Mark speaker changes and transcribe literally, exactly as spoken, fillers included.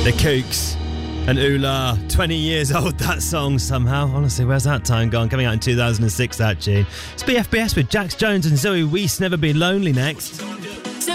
Speaker 1: The Kooks and Oola, twenty years old, that song somehow. Honestly, where's that time gone? Coming out in two thousand six, that tune. It's B F B S with Jax Jones and Zoe Wees, Never Be Lonely next.